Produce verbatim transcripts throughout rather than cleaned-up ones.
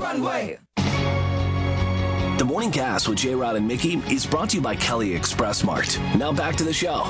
runway. The Morning Gas with J-Rod and Mickey is brought to you by Kelly Express Mart. Now back to the show.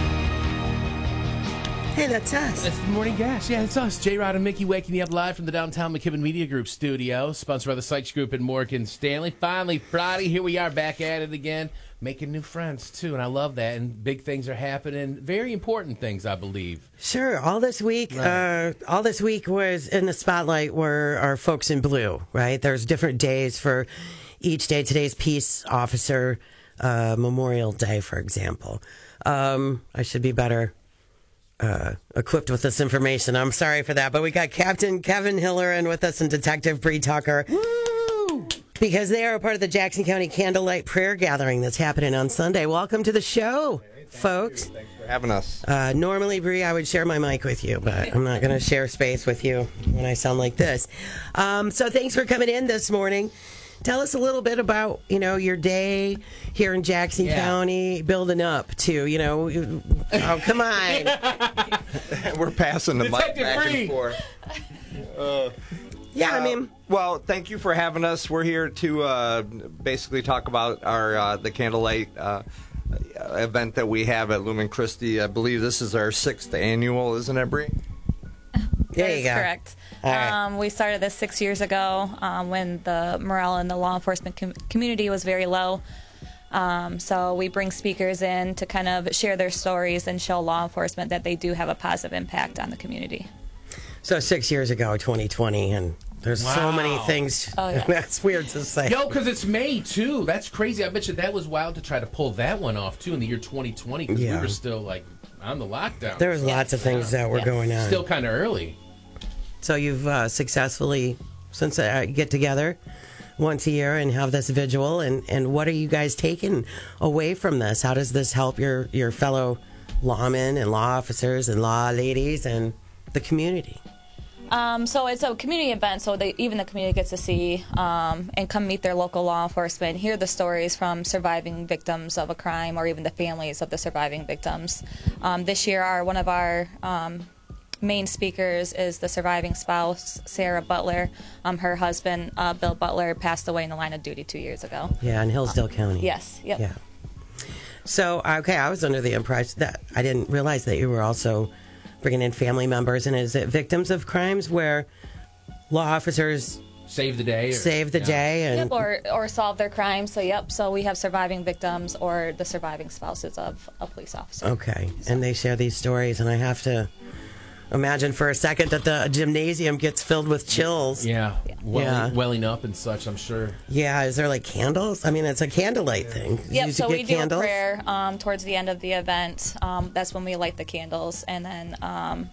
Hey, that's us. It's the Morning Gas. Yeah, it's us. J-Rod and Mickey waking you up live from the downtown McKibben Media Group studio, sponsored by the Sykes Group in Morgan Stanley. Finally, Friday, here we are back at it again, making new friends, too, and I love that. And big things are happening, very important things, I believe. Sure. All this week, right. uh, all this week was in the spotlight were our folks in blue, right? There's different days for each day. Today's Peace Officer uh, Memorial Day, for example. Um, I should be better Uh, equipped with this information. I'm sorry for that, but we got Captain Kevin Hiller in with us and Detective Bree Tucker. Woo! Because they are a part of the Jackson County Candlelight Prayer Gathering that's happening on Sunday. Welcome to the show, hey, folks. You. Thanks for having us. Uh, normally, Bree, I would share my mic with you, but I'm not going to share space with you when I sound like this. Um, so thanks for coming in this morning. Tell us a little bit about, you know, your day here in Jackson yeah. County, building up to, you know, oh, come on. We're passing the mic back and forth. Uh, yeah, I mean. Uh, well, thank you for having us. We're here to uh, basically talk about our uh, the Candlelight uh, event that we have at Lumen Christi. I believe this is our sixth annual, isn't it, Bree? There that you is go. Correct. Right. Um, we started this six years ago um, when the morale in the law enforcement com- community was very low. Um, so we bring speakers in to kind of share their stories and show law enforcement that they do have a positive impact on the community. So six years ago, twenty twenty, and there's wow. so many things. Oh, yeah. That's weird to say. Yo, because it's May, too. That's crazy. I bet you that was wild to try to pull that one off, too, in the year twenty twenty, because yeah. we were still, like, on the lockdown. There was yes. lots of things yeah. that were yes. going on. Still kind of early. So you've uh, successfully, since uh, get together once a year and have this vigil, and, and what are you guys taking away from this? How does this help your, your fellow lawmen and law officers and law ladies and the community? Um, so it's a community event, so they, even the community gets to see um, and come meet their local law enforcement, hear the stories from surviving victims of a crime or even the families of the surviving victims. Um, this year, our one of our um, main speakers is the surviving spouse, Sarah Butler. Um, her husband, uh, Bill Butler, passed away in the line of duty two years ago. Yeah, in Hillsdale County. Yes, yep. Yeah. So, okay, I was under the impression that I didn't realize that you were also bringing in family members. And is it victims of crimes where law officers save the day? Or, save the yeah. day? And Yep, or, or solve their crimes. So, yep, so we have surviving victims or the surviving spouses of a police officer. Okay, and they share these stories, and I have to imagine for a second that the gymnasium gets filled with chills. Yeah, Yeah. welling, Yeah. welling up and such, I'm sure. Yeah, is there like candles? I mean, it's a candlelight thing. Yep, You so get we do candles? a prayer um, towards the end of the event. Um, that's when we light the candles. And then um,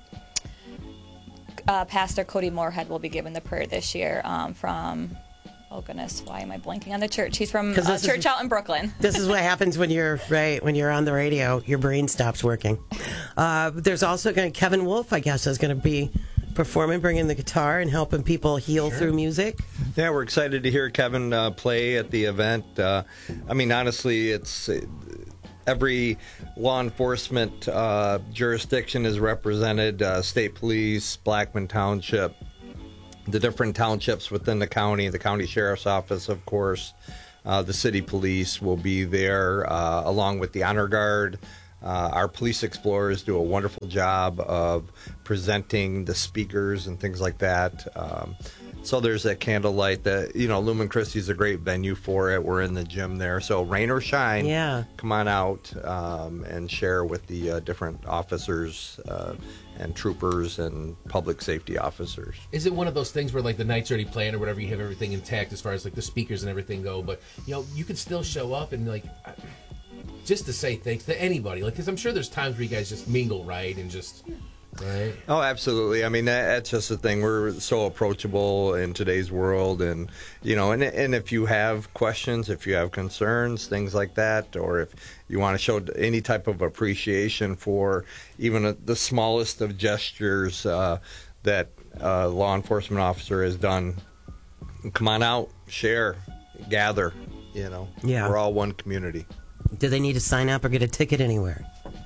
uh, Pastor Cody Moorhead will be giving the prayer this year um, from, oh goodness, why am I blanking on the church? He's from 'Cause uh, this is- church out in Brooklyn. This is what happens when you're right when you're on the radio. Your brain stops working. Uh, there's also going to Kevin Wolf, I guess, is going to be performing, bringing the guitar and helping people heal Sure. through music. Yeah, we're excited to hear Kevin uh, play at the event. Uh, I mean, honestly, it's uh, every law enforcement uh, jurisdiction is represented, uh, state police, Blackman Township, the different townships within the county, the county sheriff's office, of course, uh, the city police will be there, uh, along with the honor guard. Uh, our police explorers do a wonderful job of presenting the speakers and things like that. Um, so there's that candlelight. That you know, Lumen Christi is a great venue for it. We're in the gym there, so rain or shine, Yeah. come on out um, and share with the uh, different officers uh, and troopers and public safety officers. Is it one of those things where, like, the night's already planned or whatever, you have everything intact as far as, like, the speakers and everything go, but, you know, you could still show up and, like, just to say thanks to anybody? Like, because I'm sure there's times where you guys just mingle, right, and just... Right. Oh, absolutely. I mean, that, that's just the thing. We're so approachable in today's world, and you know, and and if you have questions, if you have concerns, things like that, or if you want to show any type of appreciation for even a, the smallest of gestures uh, that a law enforcement officer has done, come on out, share, gather. You know, Yeah. we're all one community. Do they need to sign up or get a ticket anywhere?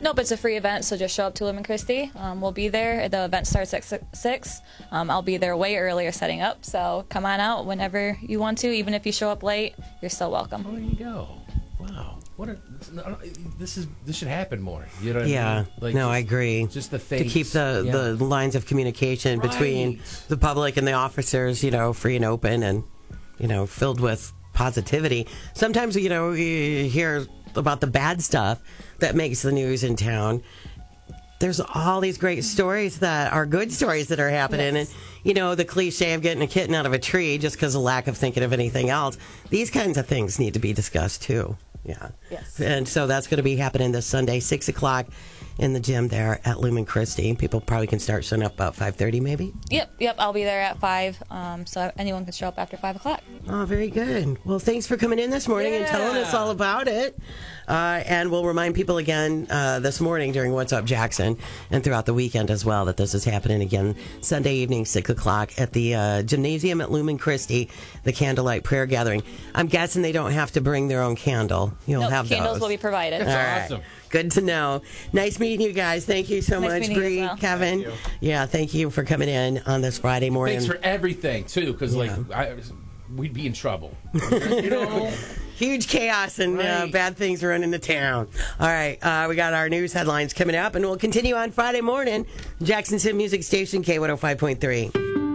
Nope, it's a free event, so just show up to Lumen Christi. Um, we'll be there. The event starts at six. Um, I'll be there way earlier setting up, so come on out whenever you want to. Even if you show up late, you're still welcome. Oh, there you go. Wow. What a, this is this should happen more. You know what Yeah. I mean? Like, no, just, I agree. Just the to things. keep the, yeah. the lines of communication Right. between the public and the officers, you know, free and open and, you know, filled with positivity. Sometimes, you know, you hear about the bad stuff that makes the news in town. There's all these great stories that are good stories that are happening. Yes. And, you know, the cliche of getting a kitten out of a tree just because of lack of thinking of anything else. These kinds of things need to be discussed, too. Yeah. Yes. And so that's going to be happening this Sunday, six o'clock in the gym there at Lumen Christi. People probably can start showing up about five thirty maybe. Yep, yep. I'll be there at five, um, so anyone can show up after five o'clock. Oh, very good. Well, thanks for coming in this morning and telling us all about it. Uh, and we'll remind people again uh, this morning during What's Up Jackson and throughout the weekend as well that this is happening again Sunday evening, six o'clock at the uh, gymnasium at Lumen Christi, the candlelight prayer gathering. I'm guessing they don't have to bring their own candle. You'll Nope, have candles those. will be provided. All right. awesome. Good to know. Nice meeting you guys. Thank you so Nice much, meeting you Bree, as well. Kevin. Thank Yeah, thank you for coming in on this Friday morning. Thanks for everything too, because Yeah. like I, we'd be in trouble. You know. Huge chaos and uh, Right. bad things running the town. All right, uh, we got our news headlines coming up, and we'll continue on Friday morning. Jackson City Music Station, K one oh five point three.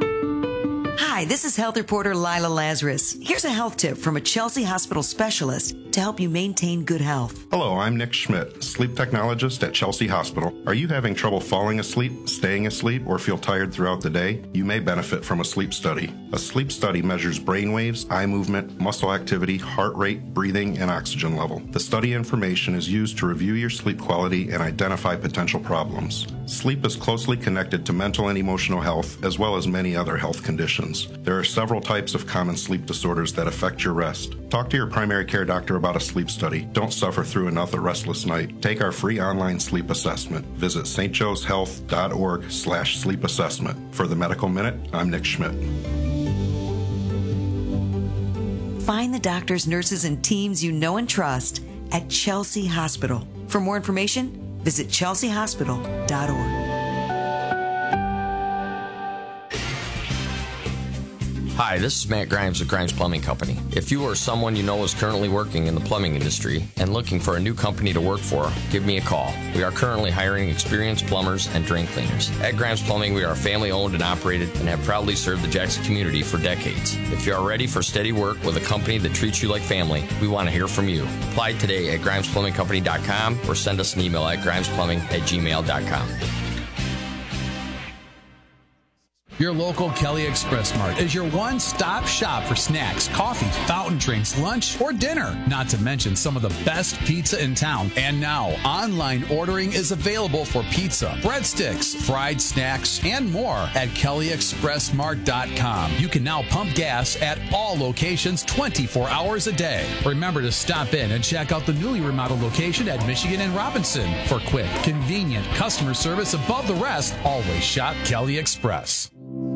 Hi, this is health reporter Lila Lazarus. Here's a health tip from a Chelsea Hospital specialist to help you maintain good health. Hello, I'm Nick Schmidt, sleep technologist at Chelsea Hospital. Are you having trouble falling asleep, staying asleep, or feel tired throughout the day? You may benefit from a sleep study. A sleep study measures brain waves, eye movement, muscle activity, heart rate, breathing, and oxygen level. The study information is used to review your sleep quality and identify potential problems. Sleep is closely connected to mental and emotional health, as well as many other health conditions. There are several types of common sleep disorders that affect your rest. Talk to your primary care doctor about a sleep study. Don't suffer through another restless night. Take our free online sleep assessment. Visit stjoeshealth.org slash sleep assessment. For the Medical Minute, I'm Nick Schmidt. Find the doctors, nurses, and teams you know and trust at Chelsea Hospital. For more information, visit chelsea hospital dot org. Hi, this is Matt Grimes of Grimes Plumbing Company. If you or someone you know is currently working in the plumbing industry and looking for a new company to work for, give me a call. We are currently hiring experienced plumbers and drain cleaners. At Grimes Plumbing, we are family owned and operated and have proudly served the Jackson community for decades. If you are ready for steady work with a company that treats you like family, we want to hear from you. Apply today at grimes plumbing company dot com or send us an email at grimes plumbing at gmail dot com. Your local Kelly Express Mart is your one-stop shop for snacks, coffee, fountain drinks, lunch, or dinner. Not to mention some of the best pizza in town. And now, online ordering is available for pizza, breadsticks, fried snacks, and more at kelly express mart dot com. You can now pump gas at all locations twenty-four hours a day. Remember to stop in and check out the newly remodeled location at Michigan and Robinson. For quick, convenient customer service above the rest, always shop Kelly Express.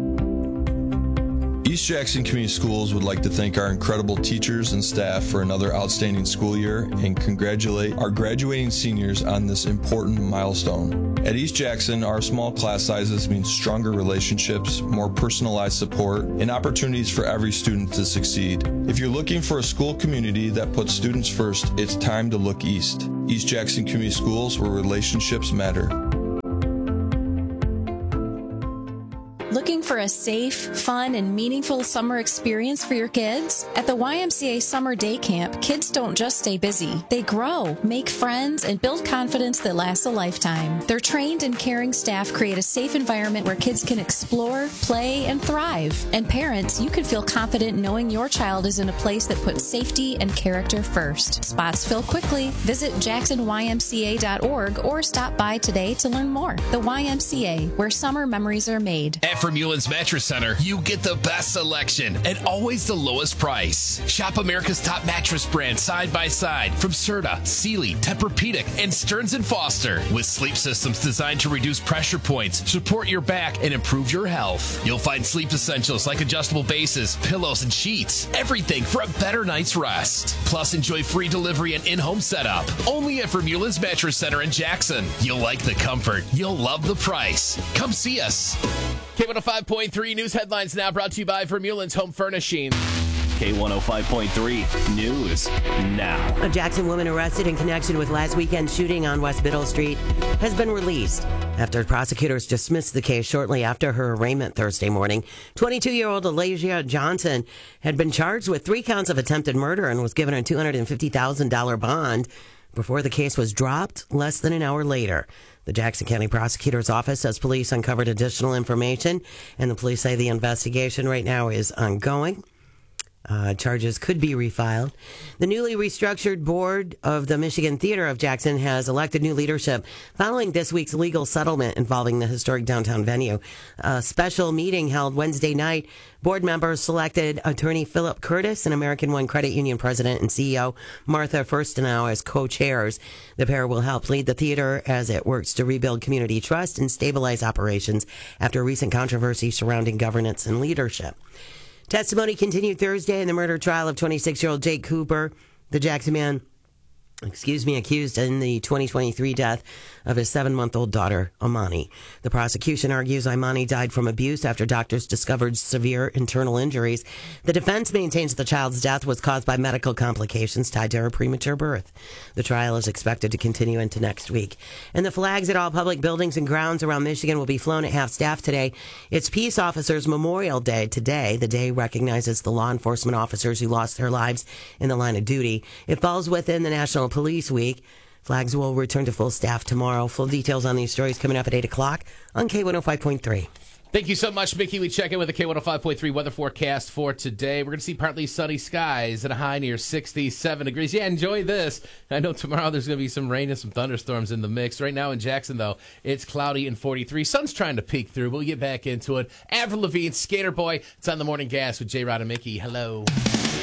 East Jackson Community Schools would like to thank our incredible teachers and staff for another outstanding school year and congratulate our graduating seniors on this important milestone. At East Jackson, our small class sizes mean stronger relationships, more personalized support, and opportunities for every student to succeed. If you're looking for a school community that puts students first, it's time to look east. East Jackson Community Schools, where relationships matter. Looking for a safe, fun, and meaningful summer experience for your kids? At the Y M C A Summer Day Camp, kids don't just stay busy. They grow, make friends, and build confidence that lasts a lifetime. Their trained and caring staff create a safe environment where kids can explore, play, and thrive. And parents, you can feel confident knowing your child is in a place that puts safety and character first. Spots fill quickly. Visit jackson y m c a dot org or stop by today to learn more. The Y M C A, where summer memories are made. At Muellen's Mattress Center, you get the best selection and always the lowest price. Shop America's top mattress brand side by side from Serta, Sealy, Tempur-Pedic, and Stearns and Foster. With sleep systems designed to reduce pressure points, support your back, and improve your health. You'll find sleep essentials like adjustable bases, pillows, and sheets. Everything for a better night's rest. Plus, enjoy free delivery and in-home setup. Only at Vermeulen's Mattress Center in Jackson. You'll like the comfort. You'll love the price. Come see us. K one oh five point three News Headlines now brought to you by Vermeulen's Home Furnishing. K one oh five point three News now. A Jackson woman arrested in connection with last weekend's shooting on West Biddle Street has been released after prosecutors dismissed the case shortly after her arraignment Thursday morning. twenty-two-year-old Alasia Johnson had been charged with three counts of attempted murder and was given a two hundred fifty thousand dollars bond before the case was dropped less than an hour later. The Jackson County Prosecutor's Office says police uncovered additional information, and the police say the investigation right now is ongoing. Uh, charges could be refiled. The newly restructured board of the Michigan Theater of Jackson has elected new leadership following this week's legal settlement involving the historic downtown venue. A special meeting held Wednesday night. Board members selected attorney Philip Curtis and American One Credit Union president and C E O Martha Firstenow as co-chairs. The pair will help lead the theater as it works to rebuild community trust and stabilize operations after recent controversy surrounding governance and leadership. Testimony continued Thursday in the murder trial of twenty-six-year-old Jake Cooper, the Jackson man, excuse me, accused in the twenty twenty-three death of his seven-month-old daughter, Amani. The prosecution argues Amani died from abuse after doctors discovered severe internal injuries. The defense maintains the child's death was caused by medical complications tied to her premature birth. The trial is expected to continue into next week. And the flags at all public buildings and grounds around Michigan will be flown at half-staff today. It's Peace Officers Memorial Day today. The day recognizes the law enforcement officers who lost their lives in the line of duty. It falls within the National Police Week. Flags will return to full staff tomorrow. Full details on these stories coming up at eight o'clock on K one oh five point three. Thank you so much, Mickey. We check in with the K one oh five point three weather forecast for today. We're going to see partly sunny skies at a high near sixty-seven degrees. Yeah, enjoy this. I know tomorrow there's going to be some rain and some thunderstorms in the mix. Right now in Jackson, though, it's cloudy and forty-three. Sun's trying to peek through. We'll get back into it. Avril Lavigne, Skater Boy. It's on the Morning Gas with J. Rod and Mickey. Hello.